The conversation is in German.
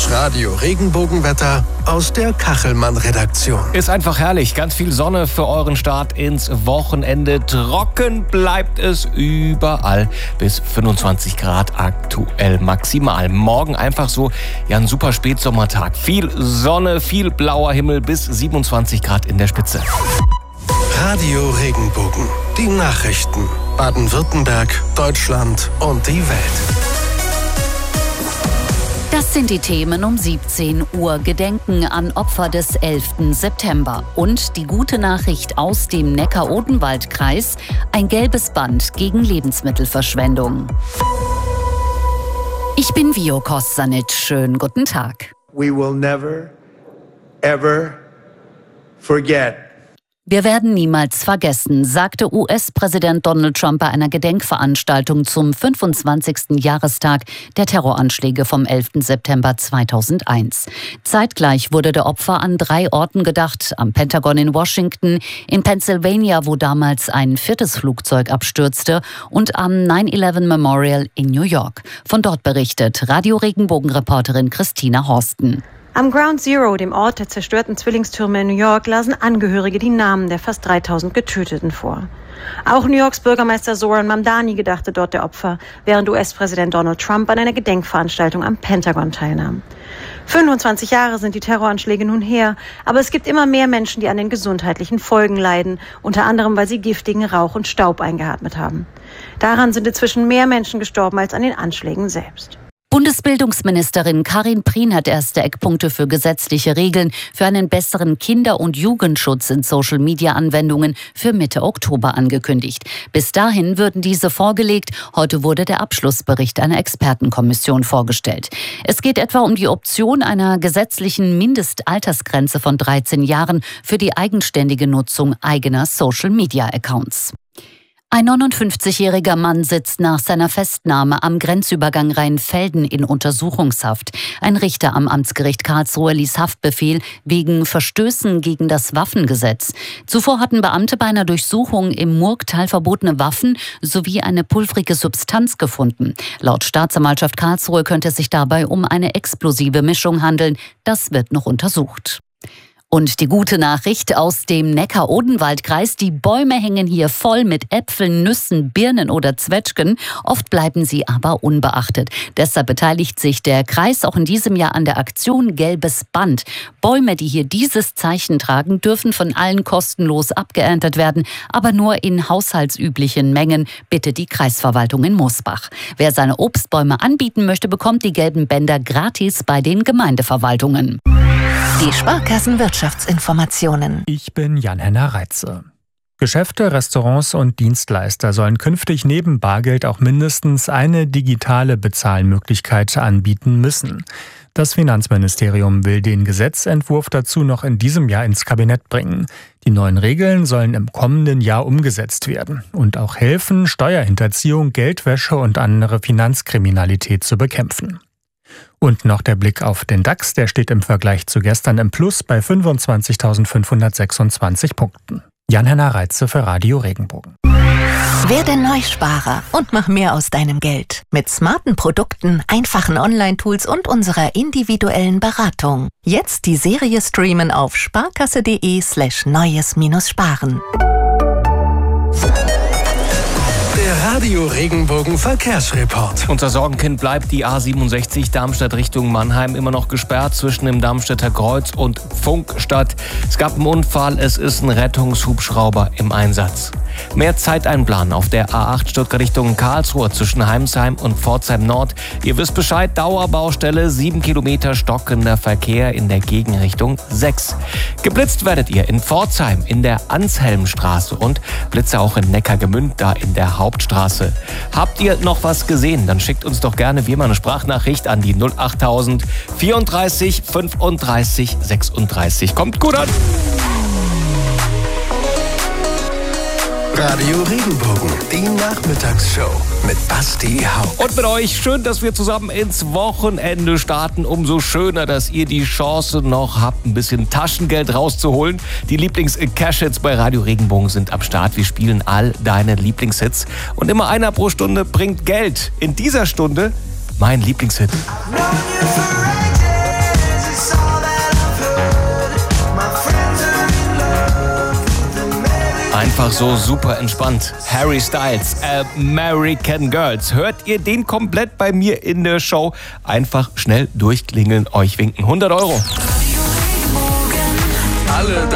Das Radio-Regenbogenwetter aus der Kachelmann-Redaktion. Ist einfach herrlich. Ganz viel Sonne für euren Start ins Wochenende. Trocken bleibt es überall. Bis 25 Grad aktuell maximal. Morgen einfach so ein super Spätsommertag. Viel Sonne, viel blauer Himmel bis 27 Grad in der Spitze. Radio Regenbogen. Die Nachrichten. Baden-Württemberg, Deutschland und die Welt. Das sind die Themen um 17 Uhr. Gedenken an Opfer des 11. September. Und die gute Nachricht aus dem Neckar-Odenwald-Kreis: ein gelbes Band gegen Lebensmittelverschwendung. Ich bin Vio Kostanic. Schönen guten Tag. We will never, ever forget. Wir werden niemals vergessen, sagte US-Präsident Donald Trump bei einer Gedenkveranstaltung zum 25. Jahrestag der Terroranschläge vom 11. September 2001. Zeitgleich wurde der Opfer an 3 Orten gedacht: am Pentagon in Washington, in Pennsylvania, wo damals ein 4. Flugzeug abstürzte, und am 9/11 Memorial in New York. Von dort berichtet Radio-Regenbogen-Reporterin Christina Horsten. Am Ground Zero, dem Ort der zerstörten Zwillingstürme in New York, lasen Angehörige die Namen der fast 3000 Getöteten vor. Auch New Yorks Bürgermeister Zoran Mamdani gedachte dort der Opfer, während US-Präsident Donald Trump an einer Gedenkveranstaltung am Pentagon teilnahm. 25 Jahre sind die Terroranschläge nun her, aber es gibt immer mehr Menschen, die an den gesundheitlichen Folgen leiden, unter anderem, weil sie giftigen Rauch und Staub eingeatmet haben. Daran sind inzwischen mehr Menschen gestorben als an den Anschlägen selbst. Bundesbildungsministerin Karin Prien hat erste Eckpunkte für gesetzliche Regeln für einen besseren Kinder- und Jugendschutz in Social-Media-Anwendungen für Mitte Oktober angekündigt. Bis dahin würden diese vorgelegt. Heute wurde der Abschlussbericht einer Expertenkommission vorgestellt. Es geht etwa um die Option einer gesetzlichen Mindestaltersgrenze von 13 Jahren für die eigenständige Nutzung eigener Social-Media-Accounts. Ein 59-jähriger Mann sitzt nach seiner Festnahme am Grenzübergang Rheinfelden in Untersuchungshaft. Ein Richter am Amtsgericht Karlsruhe ließ Haftbefehl wegen Verstößen gegen das Waffengesetz. Zuvor hatten Beamte bei einer Durchsuchung im Murgtal verbotene Waffen sowie eine pulvrige Substanz gefunden. Laut Staatsanwaltschaft Karlsruhe könnte es sich dabei um eine explosive Mischung handeln. Das wird noch untersucht. Und die gute Nachricht aus dem Neckar-Odenwald-Kreis: die Bäume hängen hier voll mit Äpfeln, Nüssen, Birnen oder Zwetschgen. Oft bleiben sie aber unbeachtet. Deshalb beteiligt sich der Kreis auch in diesem Jahr an der Aktion Gelbes Band. Bäume, die hier dieses Zeichen tragen, dürfen von allen kostenlos abgeerntet werden, aber nur in haushaltsüblichen Mengen, bittet die Kreisverwaltung in Mosbach. Wer seine Obstbäume anbieten möchte, bekommt die gelben Bänder gratis bei den Gemeindeverwaltungen. Die Sparkassenwirtschaftsinformationen. Ich bin Jan-Henner Reitze. Geschäfte, Restaurants und Dienstleister sollen künftig neben Bargeld auch mindestens eine digitale Bezahlmöglichkeit anbieten müssen. Das Finanzministerium will den Gesetzentwurf dazu noch in diesem Jahr ins Kabinett bringen. Die neuen Regeln sollen im kommenden Jahr umgesetzt werden und auch helfen, Steuerhinterziehung, Geldwäsche und andere Finanzkriminalität zu bekämpfen. Und noch der Blick auf den DAX, der steht im Vergleich zu gestern im Plus bei 25.526 Punkten. Jan-Henner Reitze für Radio Regenbogen. Werde Neusparer und mach mehr aus deinem Geld. Mit smarten Produkten, einfachen Online-Tools und unserer individuellen Beratung. Jetzt die Serie streamen auf sparkasse.de/neues-sparen. Der Radio Regenbogen Verkehrsreport. Unser Sorgenkind bleibt die A67 Darmstadt Richtung Mannheim immer noch gesperrt zwischen dem Darmstädter Kreuz und Funkstadt. Es gab einen Unfall, es ist ein Rettungshubschrauber im Einsatz. Mehr Zeit einplanen auf der A8 Stuttgart Richtung Karlsruhe zwischen Heimsheim und Pforzheim Nord. Ihr wisst Bescheid, Dauerbaustelle, 7 Kilometer stockender Verkehr in der Gegenrichtung 6. Geblitzt werdet ihr in Pforzheim in der Anshelmstraße und Blitze auch in Neckargemünd, da in der Hauptstraße. Habt ihr noch was gesehen? Dann schickt uns doch gerne wie immer eine Sprachnachricht an die 08000 34 35 36. Kommt gut an! Radio Regenbogen, die Nachmittagsshow mit Basti Haupt. Und mit euch, schön, dass wir zusammen ins Wochenende starten. Umso schöner, dass ihr die Chance noch habt, ein bisschen Taschengeld rauszuholen. Die Lieblings-Cash-Hits bei Radio Regenbogen sind am Start. Wir spielen all deine Lieblingshits. Und immer einer pro Stunde bringt Geld. In dieser Stunde mein Lieblingshit. einfach so super entspannt. Harry Styles, American Girls. Hört ihr den komplett bei mir in der Show? Einfach schnell durchklingeln, euch winken. 100 €. Alle